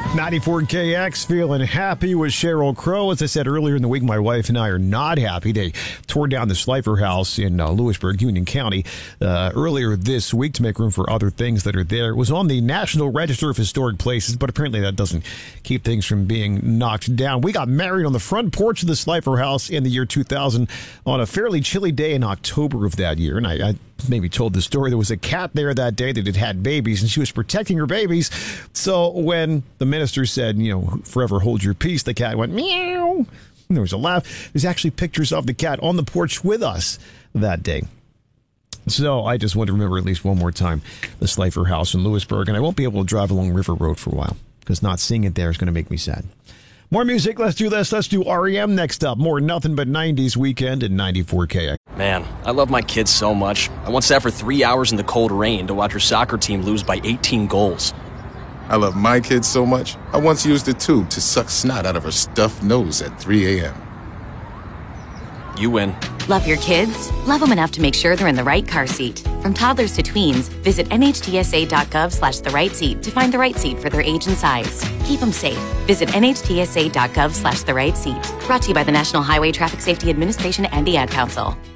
94KX, feeling happy with Sheryl Crow. As I said earlier in the week, my wife and I are not happy. They tore down the Slifer House in Lewisburg, Union County, earlier this week to make room for other things that are there. It was on the National Register of Historic Places, but apparently that doesn't keep things from being knocked down. We got married on the front porch of the Slifer House in the year 2000 on a fairly chilly day in October of that year, and I maybe told the story. There was a cat there that day that had babies, and she was protecting her babies. So when the minister said, forever hold your peace, the cat went meow. And there was a laugh. There's actually pictures of the cat on the porch with us that day. So I just want to remember at least one more time the Slifer House in Lewisburg, and I won't be able to drive along River Road for a while because not seeing it there is going to make me sad. More music. Let's do this. Let's do REM next up. More Nothing But 90s Weekend at 94KX. Man, I love my kids so much. I once sat for 3 hours in the cold rain to watch her soccer team lose by 18 goals. I love my kids so much, I once used a tube to suck snot out of her stuffed nose at 3 a.m. You win. Love your kids? Love them enough to make sure they're in the right car seat. From toddlers to tweens, visit nhtsa.gov/the-right-seat to find the right seat for their age and size. Keep them safe. Visit nhtsa.gov/the-right-seat. Brought to you by the National Highway Traffic Safety Administration and the Ad Council.